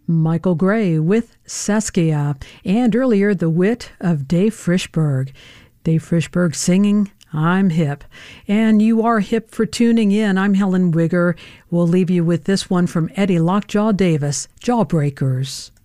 Michael Gray with Saskia, and earlier the wit of Dave Frischberg. Dave Frischberg singing I'm Hip. And you are hip for tuning in. I'm Helen Wigger. We'll leave you with this one from Eddie Lockjaw Davis, Jawbreakers.